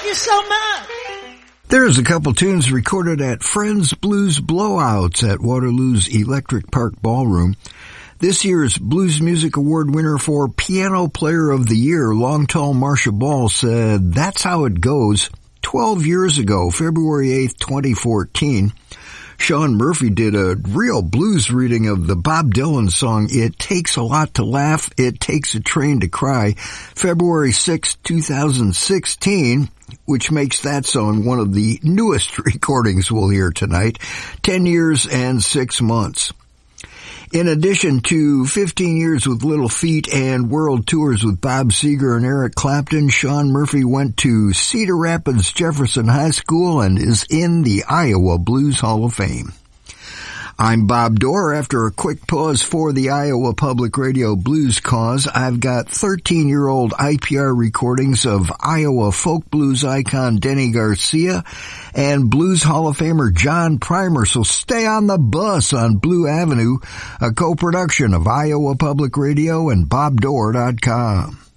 Thank you so much. There's a couple tunes recorded at Friends Blues Blowouts at Waterloo's Electric Park Ballroom. This year's Blues Music Award winner for Piano Player of the Year, Long Tall Marcia Ball, said, "That's how it goes." 12 years ago, February 8th, 2014, Sean Murphy did a real blues reading of the Bob Dylan song, "It Takes a Lot to Laugh, It Takes a Train to Cry," February 6th, 2016, which makes that song one of the newest recordings we'll hear tonight, 10 years and 6 months. In addition to 15 years with Little Feat and world tours with Bob Seger and Eric Clapton, Sean Murphy went to Cedar Rapids Jefferson High School and is in the Iowa Blues Hall of Fame. I'm Bob Dorr. After a quick pause for the Iowa Public Radio Blues Cause, I've got 13-year-old IPR recordings of Iowa folk blues icon Denny Garcia and Blues Hall of Famer John Primer, so stay on the bus on Blue Avenue, a co-production of Iowa Public Radio and BobDorr.com.